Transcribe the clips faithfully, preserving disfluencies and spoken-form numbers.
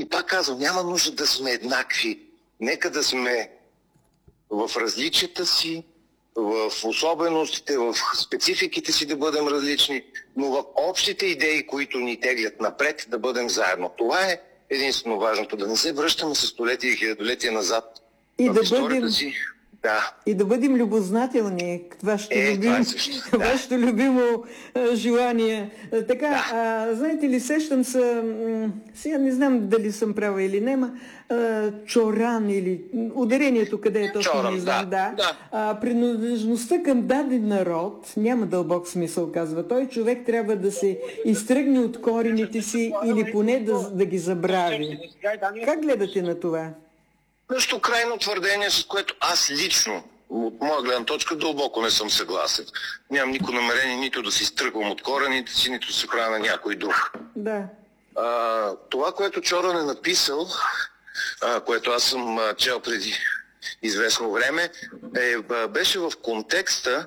И пак казвам, няма нужда да сме еднакви. Нека да сме в различията си, в особеностите, в спецификите си да бъдем различни, но в общите идеи, които ни теглят напред, да бъдем заедно. Това е единствено важното, да не се връщаме със столетия и хилядолетия назад и в да историята бъдем... си. Да. И да бъдем любознателни, вашето, е, любимо, това е също, да. вашето любимо а, желание. А, така, да. а, знаете ли, сещам се, м- сега не знам дали съм права или нема, а, чоран или ударението къде е точно, Чоран, не знам, да. да. да. А, принадлежността към даден народ няма дълбок смисъл, казва той. Човек трябва да се изтръгне от корените си или поне да, да ги забрави. Как гледате на това? Нещо крайно твърдение, с което аз лично, от моя гледна точка, дълбоко не съм съгласен. Нямам никакво намерение нито да си изтръгвам от корените си, нито да се правя на някой друг. Да. А, това, което Чоран е написал, а, което аз съм а, чел преди известно време, е, беше в контекста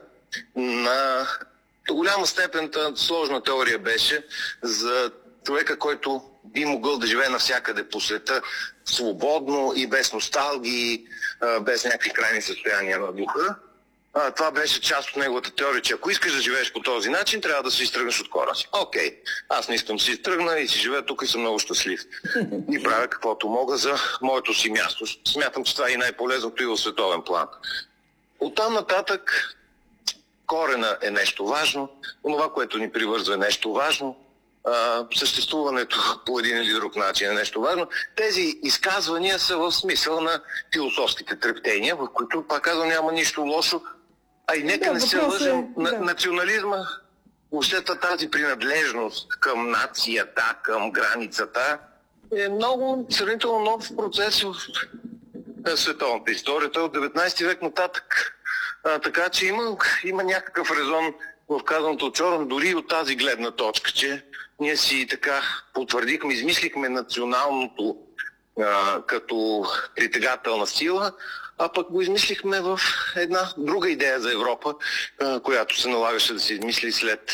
на до голяма степен сложна теория беше за човека, който би могъл да живее навсякъде по света свободно и без носталгии, без някакви крайни състояния на духа. А, това беше част от неговата теория, че ако искаш да живееш по този начин, трябва да се изтръгнеш от кора си. Окей, аз не искам да се изтръгна и си живея тук и съм много щастлив. И правя каквото мога за моето си място. Смятам, че това е и най-полезното и в световен план. Оттам нататък корена е нещо важно, онова, което ни привързва е нещо важно, а, съществуването по един или друг начин е нещо важно. Тези изказвания са в смисъл на философските трептения, в които, пак казвам, няма нищо лошо, а и нека да, не се лъжем. Е, на, да. Национализма, въобще тази принадлежност към нацията, към границата е много сравнително нов процес в световната история. Той от деветнайсети век нататък. А, така че има, има някакъв резон в казаното от Чоран, дори от тази гледна точка, че ние си така потвърдихме, измислихме националното а, като притегателна сила, а пък го измислихме в една друга идея за Европа, а, която се налагаше да се измисли след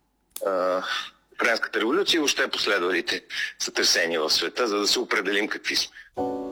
а, Френската революция и въобще последвалите сътресения в света, за да се определим какви сме.